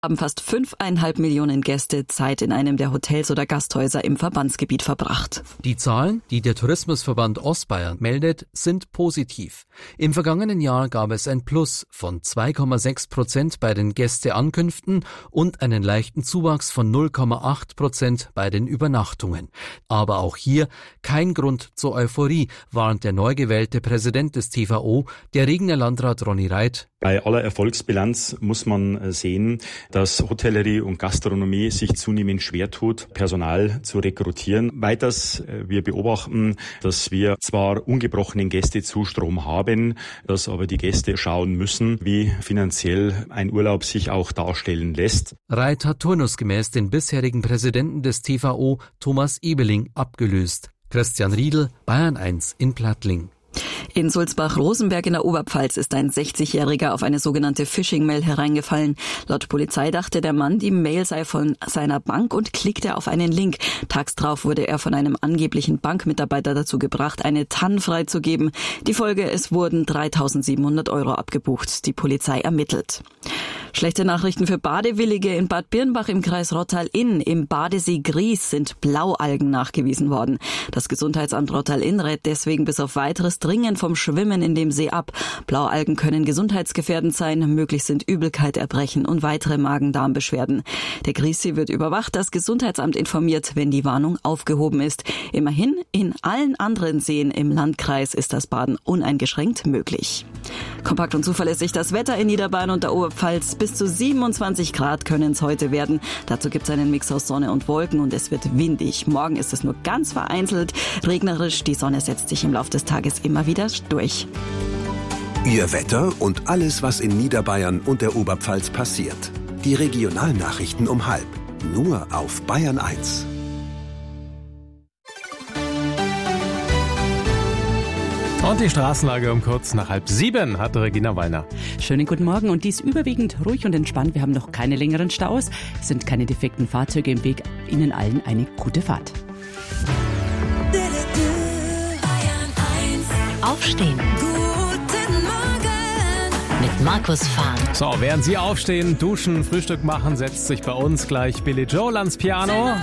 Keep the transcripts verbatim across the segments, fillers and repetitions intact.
Haben fast fünfeinhalb Millionen Gäste Zeit in einem der Hotels oder Gasthäuser im Verbandsgebiet verbracht. Die Zahlen, die der Tourismusverband Ostbayern meldet, sind positiv. Im vergangenen Jahr gab es ein Plus von zwei Komma sechs Prozent bei den Gästeankünften und einen leichten Zuwachs von null Komma acht Prozent bei den Übernachtungen. Aber auch hier kein Grund zur Euphorie, warnt der neu gewählte Präsident des T V O, der Regener Landrat Ronny Reit. Bei aller Erfolgsbilanz muss man sehen, dass Hotellerie und Gastronomie sich zunehmend schwer tut, Personal zu rekrutieren. Weiters, wir beobachten, dass wir zwar ungebrochenen Gästezustrom haben, dass aber die Gäste schauen müssen, wie finanziell ein Urlaub sich auch darstellen lässt. Reit hat turnusgemäß den bisherigen Präsidenten des T V O, Thomas Ebeling, abgelöst. Christian Riedl, Bayern eins in Plattling. In Sulzbach-Rosenberg in der Oberpfalz ist ein sechzigjähriger auf eine sogenannte Phishing-Mail hereingefallen. Laut Polizei dachte der Mann, die Mail sei von seiner Bank und klickte auf einen Link. Tags drauf wurde er von einem angeblichen Bankmitarbeiter dazu gebracht, eine T A N freizugeben. Die Folge, es wurden dreitausendsiebenhundert Euro abgebucht. Die Polizei ermittelt. Schlechte Nachrichten für Badewillige. In Bad Birnbach im Kreis Rottal-Inn im Badesee Gries sind Blaualgen nachgewiesen worden. Das Gesundheitsamt Rottal-Inn rät deswegen bis auf weiteres dringend vom Schwimmen in dem See ab. Blaualgen können gesundheitsgefährdend sein. Möglich sind Übelkeit, Erbrechen und weitere Magen-Darm-Beschwerden. Der Griessee wird überwacht. Das Gesundheitsamt informiert, wenn die Warnung aufgehoben ist. Immerhin, in allen anderen Seen im Landkreis ist das Baden uneingeschränkt möglich. Kompakt und zuverlässig das Wetter in Niederbayern und der Oberpfalz. Bis zu siebenundzwanzig Grad können es heute werden. Dazu gibt es einen Mix aus Sonne und Wolken und es wird windig. Morgen ist es nur ganz vereinzelt regnerisch. Die Sonne setzt sich im Laufe des Tages immer wieder durch. Ihr Wetter und alles, was in Niederbayern und der Oberpfalz passiert. Die Regionalnachrichten um halb. Nur auf Bayern eins. Und die Straßenlage um kurz nach halb sieben hat Regina Wallner. Schönen guten Morgen und dies überwiegend ruhig und entspannt. Wir haben noch keine längeren Staus, es sind keine defekten Fahrzeuge im Weg. Ihnen allen eine gute Fahrt. Aufstehen. Guten Morgen. Mit Markus Fahn. So, während Sie aufstehen, duschen, Frühstück machen, setzt sich bei uns gleich Billy Joel ans Piano.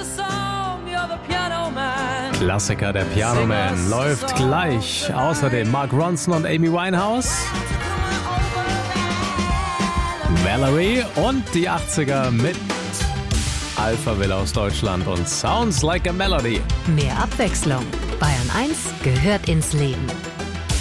Klassiker, der Piano Man, läuft gleich. Außerdem Mark Ronson und Amy Winehouse. Valerie und die achtziger mit Alphaville aus Deutschland und Sounds Like a Melody. Mehr Abwechslung. Bayern eins gehört ins Leben.